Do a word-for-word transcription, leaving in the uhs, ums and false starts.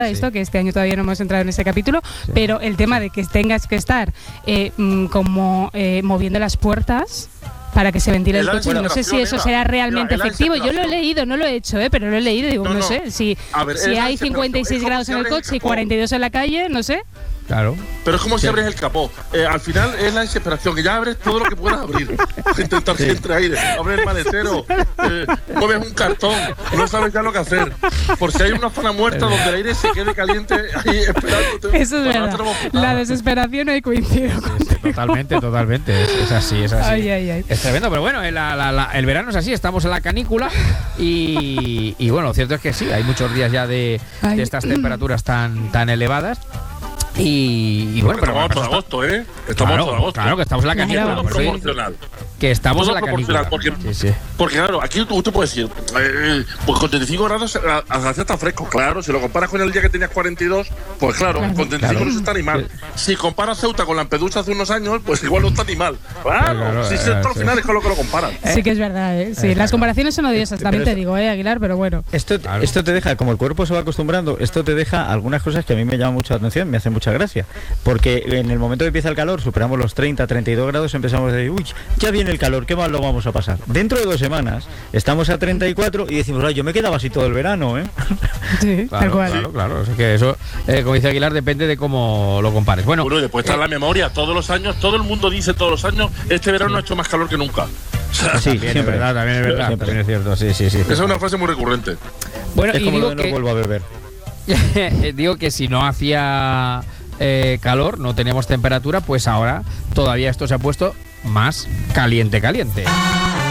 esto, Sí. que este año todavía no hemos entrado en ese capítulo, Sí. pero el tema de que tengas que estar eh, mm, como eh, moviendo las puertas para que se ventile el El coche, no sé si eso mira, será realmente mira, el efectivo. Yo lo he aceleración. leído, no lo he hecho, ¿eh? pero lo he leído, digo, no, No, no. sé, si, A ver, si es la hay aceleración. cincuenta y seis Es como grados si en el abres el coche y capó. cuarenta y dos en la calle, no sé. Claro. Pero es como si Sí. abres el capó. Eh, al final es la desesperación, que ya abres todo lo que puedas abrir. Intentar que entre aire. Abres el maletero, eh, mueves un cartón, no sabes ya lo que hacer. Por si hay una zona muerta donde el aire se quede caliente ahí esperándote. Eso es para verdad. darte bocetada. La desesperación hoy coincido con. Sí, sí, totalmente, totalmente. Es, es así, es así. Ay, ay, ay. Es tremendo, pero bueno, la- la- la- el verano es así, estamos en la canícula y, y bueno, lo cierto es que sí, hay muchos días ya de, Ay. de estas temperaturas tan, tan elevadas. Y, y bueno, pero Estamos bueno, todo agosto, ¿eh? Estamos claro, todo agosto. claro que estamos en la Claro. canícula. Todo por eso digo proporcional. que estamos Todo en la proporcional, canícula. porque- Sí, sí. Porque claro, aquí tú, tú puedes decir, eh, pues con treinta y cinco grados a- a- hace está fresco, claro. Si lo comparas con el día que tenías cuarenta y dos, pues claro, Claro. con treinta y cinco Claro. no se está ni mal. Si comparas Ceuta con Lampedusa hace unos años, pues igual no está ni mal. Claro, Claro, si eh, esto al sí. final es con lo que lo comparan. Sí que es verdad, ¿eh? Sí, las comparaciones son odiosas, también Pero te eso- digo, ¿eh, Aguilar? Pero bueno. Esto, Claro. esto te deja, como el cuerpo se va acostumbrando, esto te deja algunas cosas que a mí me llaman mucho la atención, me hacen mucha gracia. Porque en el momento que empieza el calor, superamos los treinta, treinta y dos grados, empezamos a decir, uy, ya viene el calor, qué mal lo vamos a pasar. Dentro de dos semanas estamos a treinta y cuatro y decimos, ay, yo me quedaba así todo el verano, ¿eh? Sí, Claro, tal cual. claro, claro. Es que eso, eh, como dice Aguilar, depende de cómo lo compares. Bueno, Bueno, y después está eh, la memoria. Todos los años, todo el mundo dice todos los años, este verano ha hecho más calor que nunca. O sea, Sí, también es siempre. verdad, también es verdad, Siempre. también es cierto, sí, sí, sí. esa es una frase muy recurrente. Bueno, Es y como lo digo de no que, vuelvo a beber. digo que si no hacía eh, calor, no teníamos temperatura, pues ahora todavía esto se ha puesto más caliente, caliente.